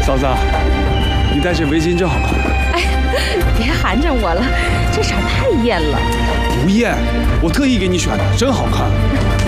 嫂子，你戴这围巾真好看。 哎，别寒碜我了，这色太艳了。 不艳，我特意给你选的，真好看。